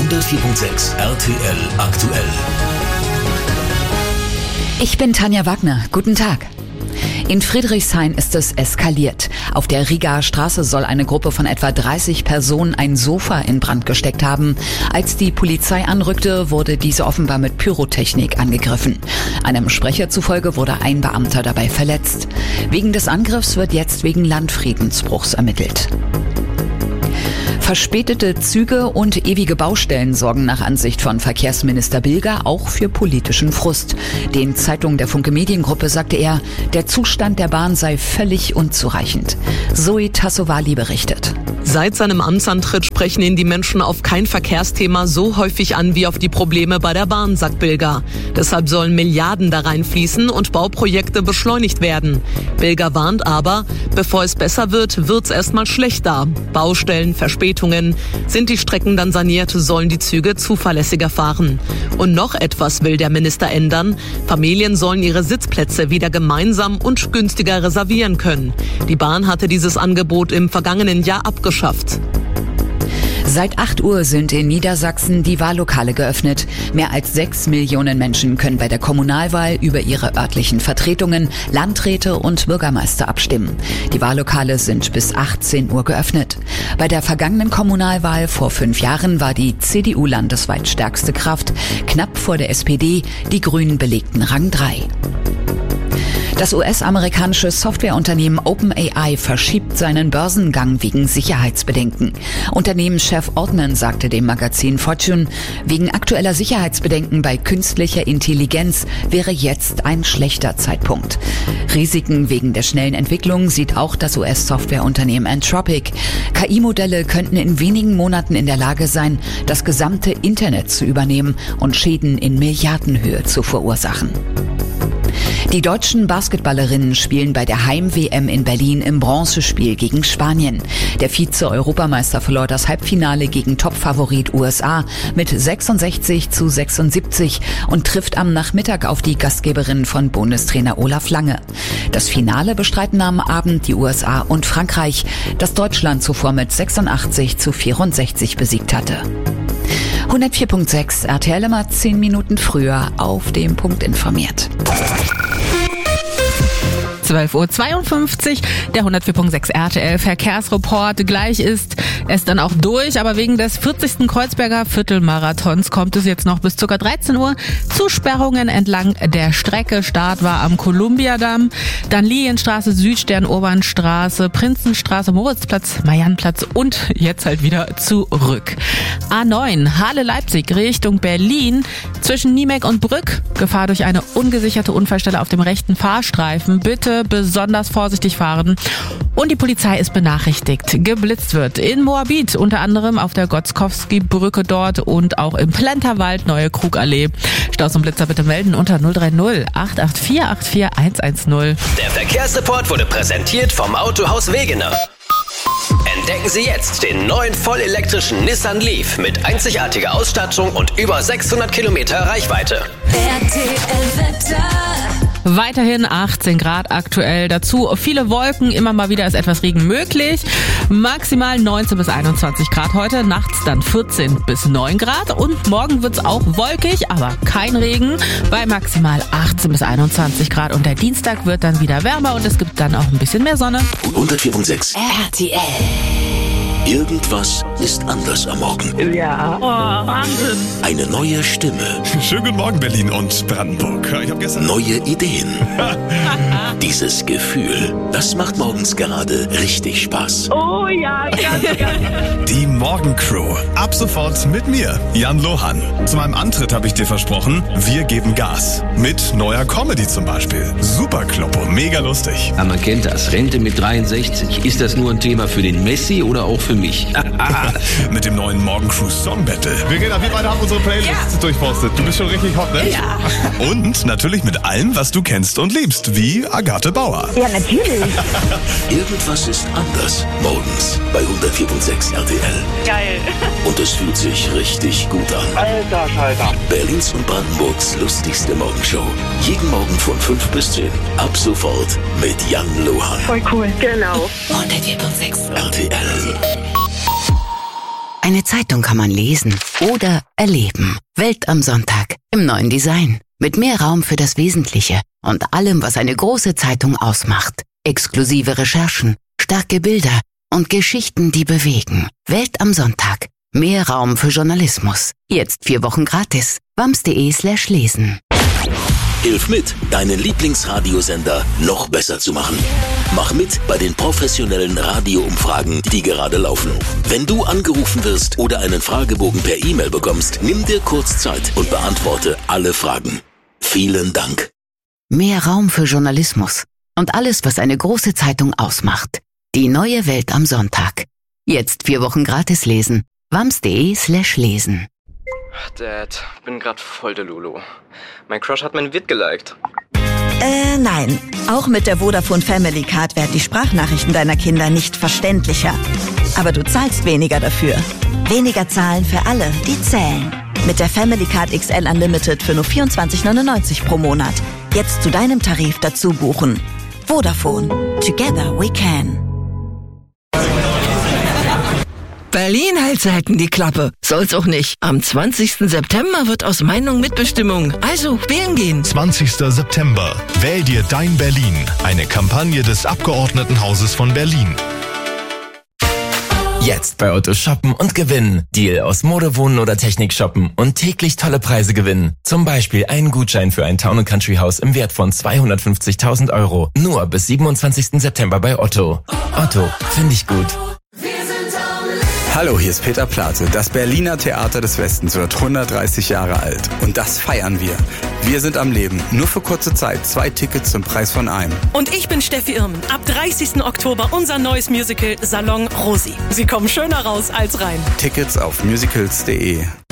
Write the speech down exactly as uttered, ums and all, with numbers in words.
hundertvier Komma sechs R T L aktuell. Ich bin Tanja Wagner. Guten Tag. In Friedrichshain ist es eskaliert. Auf der Rigaer Straße soll eine Gruppe von etwa dreißig Personen ein Sofa in Brand gesteckt haben. Als die Polizei anrückte, wurde diese offenbar mit Pyrotechnik angegriffen. Einem Sprecher zufolge wurde ein Beamter dabei verletzt. Wegen des Angriffs wird jetzt wegen Landfriedensbruchs ermittelt. Verspätete Züge und ewige Baustellen sorgen nach Ansicht von Verkehrsminister Bilger auch für politischen Frust. Den Zeitungen der Funke Mediengruppe sagte er, der Zustand der Bahn sei völlig unzureichend. Zoe Tassovali berichtet. Seit seinem Amtsantritt sprechen ihn die Menschen auf kein Verkehrsthema so häufig an wie auf die Probleme bei der Bahn, sagt Bilger. Deshalb sollen Milliarden da reinfließen und Bauprojekte beschleunigt werden. Bilger warnt aber, bevor es besser wird, wird's erstmal schlechter. Baustellen, Verspätungen. Sind die Strecken dann saniert, sollen die Züge zuverlässiger fahren. Und noch etwas will der Minister ändern. Familien sollen ihre Sitzplätze wieder gemeinsam und günstiger reservieren können. Die Bahn hatte dieses Angebot im vergangenen Jahr abgeschafft. Seit acht Uhr sind in Niedersachsen die Wahllokale geöffnet. Mehr als sechs Millionen Menschen können bei der Kommunalwahl über ihre örtlichen Vertretungen, Landräte und Bürgermeister abstimmen. Die Wahllokale sind bis achtzehn Uhr geöffnet. Bei der vergangenen Kommunalwahl vor fünf Jahren war die C D U landesweit stärkste Kraft. Knapp vor der S P D, die Grünen belegten Rang drei. Das U S-amerikanische Softwareunternehmen OpenAI verschiebt seinen Börsengang wegen Sicherheitsbedenken. Unternehmenschef Altman sagte dem Magazin Fortune, wegen aktueller Sicherheitsbedenken bei künstlicher Intelligenz wäre jetzt ein schlechter Zeitpunkt. Risiken wegen der schnellen Entwicklung sieht auch das U S-Softwareunternehmen Anthropic. K I-Modelle könnten in wenigen Monaten in der Lage sein, das gesamte Internet zu übernehmen und Schäden in Milliardenhöhe zu verursachen. Die deutschen Basketballerinnen spielen bei der Heim-W M in Berlin im Bronzespiel gegen Spanien. Der Vize-Europameister verlor das Halbfinale gegen Topfavorit U S A mit sechsundsechzig zu sechsundsiebzig und trifft am Nachmittag auf die Gastgeberin von Bundestrainer Olaf Lange. Das Finale bestreiten am Abend die U S A und Frankreich, das Deutschland zuvor mit sechsundachtzig zu vierundsechzig besiegt hatte. hundertvier Komma sechs R T L immer zehn Minuten früher auf dem Punkt informiert. zwölf Uhr zweiundfünfzig, der hundertvier Komma sechs R T L Verkehrsreport. Gleich ist es dann auch durch, aber wegen des vierzigsten Kreuzberger Viertelmarathons kommt es jetzt noch bis ca. dreizehn Uhr zu Sperrungen entlang der Strecke. Start war am Kolumbiadamm, dann Lilienstraße, Südstern-Obernstraße, Prinzenstraße, Moritzplatz, Mariannplatz und jetzt halt wieder zurück. A neun, Halle-Leipzig Richtung Berlin, zwischen Niemek und Brück. Gefahr durch eine ungesicherte Unfallstelle auf dem rechten Fahrstreifen. Bitte besonders vorsichtig fahren. Und die Polizei ist benachrichtigt. Geblitzt wird in Moabit, unter anderem auf der Gotzkowski-Brücke dort und auch im Plenterwald, Neue Krugallee. Staus und Blitzer bitte melden unter null drei null acht acht vier acht vier eins eins null. Der Verkehrsreport wurde präsentiert vom Autohaus Wegener. Entdecken Sie jetzt den neuen vollelektrischen Nissan Leaf mit einzigartiger Ausstattung und über sechshundert Kilometer Reichweite. R T L-Wetter. Weiterhin achtzehn Grad aktuell. Dazu viele Wolken, immer mal wieder ist etwas Regen möglich. Maximal neunzehn bis einundzwanzig Grad heute, nachts dann vierzehn bis neun Grad. Und morgen wird's auch wolkig, aber kein Regen, bei maximal achtzehn bis einundzwanzig Grad. Und der Dienstag wird dann wieder wärmer und es gibt dann auch ein bisschen mehr Sonne. hundertvier Komma sechs R T L. Irgendwas ist anders am Morgen. Ja. Oh, Wahnsinn. Eine neue Stimme. Schönen guten Morgen, Berlin und Brandenburg. Ich hab gestern Neue Ideen. Dieses Gefühl, das macht morgens gerade richtig Spaß. Oh ja, ganz, ganz. die Morgencrew. Ab sofort mit mir, Jan Lohan. Zu meinem Antritt habe ich dir versprochen, wir geben Gas. Mit neuer Comedy zum Beispiel. Super Kloppo, mega lustig. Ja, man kennt das. Rente mit dreiundsechzig. Ist das nur ein Thema für den Messi oder auch für mich? Mit dem neuen Morgencrew Song Battle. Wir gehen auf jeden Fall, haben unsere Playlist ja. durchpostet. Du bist schon richtig hot, ne? Ja. Und natürlich mit allem, was du kennst und liebst, wie Agathe Bauer. Ja, natürlich. Irgendwas ist anders morgens bei hundertvier Komma sechs R T L. Geil. Und es fühlt sich richtig gut an. Alter Schalter. Berlins und Brandenburgs lustigste Morgenshow. Jeden Morgen von fünf bis zehn. Ab sofort mit Jan Lohan. Voll cool. Genau. hundertvier Komma sechs R T L. Eine Zeitung kann man lesen oder erleben. Welt am Sonntag im neuen Design. Mit mehr Raum für das Wesentliche und allem, was eine große Zeitung ausmacht. Exklusive Recherchen, starke Bilder und Geschichten, die bewegen. Welt am Sonntag. Mehr Raum für Journalismus. Jetzt vier Wochen gratis. wams.de slash lesen. Hilf mit, deinen Lieblingsradiosender noch besser zu machen. Mach mit bei den professionellen Radioumfragen, die gerade laufen. Wenn du angerufen wirst oder einen Fragebogen per E-Mail bekommst, nimm dir kurz Zeit und beantworte alle Fragen. Vielen Dank. Mehr Raum für Journalismus und alles, was eine große Zeitung ausmacht. Die neue Welt am Sonntag. Jetzt vier Wochen gratis lesen. wams.de slash lesen. Dad, bin grad voll der Lulu. Mein Crush hat mein Vid geliked. Äh, nein. Auch mit der Vodafone Family Card werden die Sprachnachrichten deiner Kinder nicht verständlicher. Aber du zahlst weniger dafür. Weniger zahlen für alle, die zählen. Mit der Family Card X L Unlimited für nur vierundzwanzig neunundneunzig pro Monat. Jetzt zu deinem Tarif dazu buchen. Vodafone. Together we can. Berlin hält selten die Klappe. Soll's auch nicht. Am zwanzigsten September wird aus Meinung Mitbestimmung. Also wählen gehen. zwanzigsten September. Wähl dir dein Berlin. Eine Kampagne des Abgeordnetenhauses von Berlin. Jetzt bei Otto shoppen und gewinnen. Deal aus Mode, Wohnen oder Technik shoppen und täglich tolle Preise gewinnen. Zum Beispiel einen Gutschein für ein Town and Country Haus im Wert von zweihundertfünfzigtausend Euro. Nur bis siebenundzwanzigsten September bei Otto. Otto, finde ich gut. Hallo, hier ist Peter Plate. Das Berliner Theater des Westens wird hundertdreißig Jahre alt. Und das feiern wir. Wir sind am Leben. Nur für kurze Zeit. Zwei Tickets zum Preis von einem. Und ich bin Steffi Irmen. Ab dreißigsten Oktober unser neues Musical Salon Rosi. Sie kommen schöner raus als rein. Tickets auf musicals punkt de.